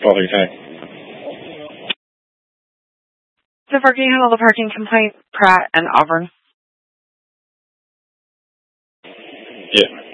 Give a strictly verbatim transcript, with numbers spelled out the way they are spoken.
parking tank. The parking handle the parking complaint, Pratt and Auburn. Yeah.